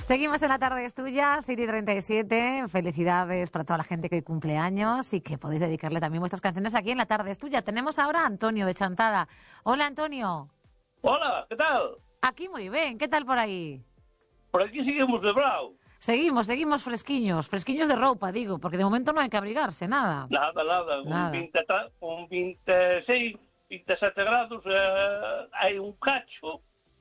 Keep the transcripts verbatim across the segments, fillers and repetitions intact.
Seguimos en La Tarde es Tuya, siete y treinta y siete. Felicidades para toda la gente que hoy cumple años y que podéis dedicarle también vuestras canciones aquí en La Tarde es Tuya. Tenemos ahora a Antonio de Chantada. Hola, Antonio. Hola, ¿qué tal? Aquí muy bien. ¿Qué tal por ahí? Por aquí seguimos de bravo. Seguimos, seguimos fresquiños. Fresquiños de ropa, digo, porque de momento no hay que abrigarse, nada. Nada, nada. Nada. Un, veinte, un veintiséis, veintisiete grados, eh, hai un cacho.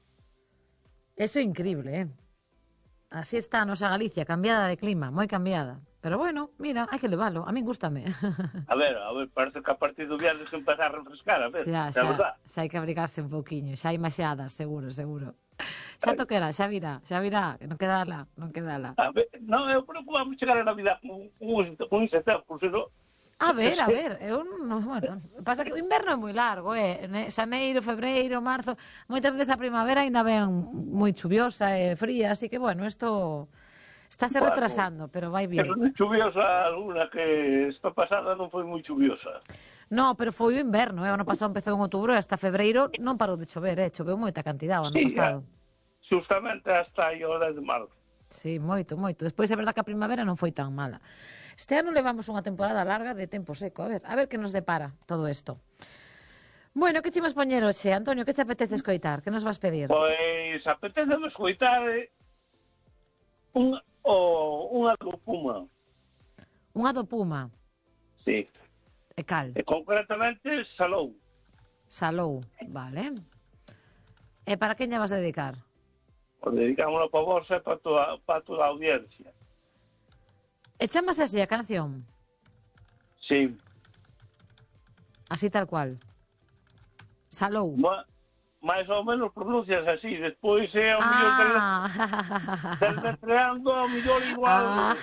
Eso é increíble, eh? Así está a nosa Galicia, cambiada de clima, moi cambiada. Pero bueno, mira, hai que levalo, a min gústame. A ver, a ver, parece que a partir do viernes empezar a refrescar, a ver, Xa, xa, xa, xa hai que abrigarse un pouquiño, xa hai maxadas, seguro, seguro. Xa toquera, xa virá, xa virá, que non queda la, non queda la. A ver, non, eu creo que vamos chegar a Navidad con un, un setembro, senón... A ver, a ver, eu non, bueno, pasa que o inverno é moi largo, eh, xaneiro, febreiro, marzo, moitas veces a primavera ainda ven moi chuviosa e fría, así que bueno, isto estáse Bueno, retrasando, pero vai bien. Pero non chuviosa alguna que esta pasada non foi moi chuviosa. No, pero foi o inverno, eh, o ano pasado empezou en outubro e hasta febreiro non parou de chover, eh, choveu moita cantidade o ano Sí, pasado. justamente hasta aí o dez de marzo. Sí, moito, moito. Despois é verdad que a primavera non foi tan mala. Este ano levamos unha temporada larga de tempo seco. A ver, a ver que nos depara todo isto. Bueno, que chimos poñer hoxe? Antonio, que te apetece escoitar? Que nos vas pedir? Pois apetece-me escoitar un, o, unha do Puma. Unha do Puma. Sí. E cal? E concretamente Salou. Salou, vale. E para quen lle vas dedicar? O dedicámoslo para vos e para toda, para toda a audiencia. E chamase así a canción? Sí. Así tal cual. Salou. Ma, máis ou menos pronuncias así. Despois é o mellor Ah. deletreando o mellor igual. Ah.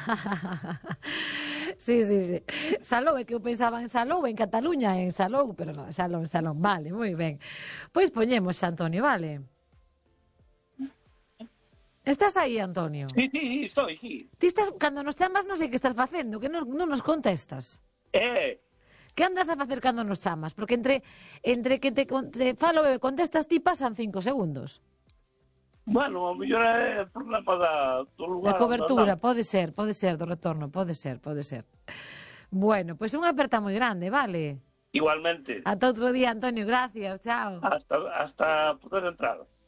Sí, sí, sí. Salou, é que eu pensaba en Salou, en Cataluña, en Salou, pero non, Salou, Salou. Vale, moi ben. Pois poñemos, Antonio, vale. Estás aí, Antonio? Sí, sí, sí, estoy, sí. Ti estás, cando nos chamas non sei que estás facendo, que non, non nos contestas. Eh, Que andas a facer cando nos chamas? Porque entre entre que te, te falo e contestas ti pasan cinco segundos. bueno, o mellor é problema da, do lugar. Da cobertura, onde pode ser, pode ser, do retorno, pode ser, pode ser. Bueno, pois pues unha aperta moi grande, vale? Igualmente. Ata outro día, Antonio, gracias, chao. Hasta, hasta poder entrar.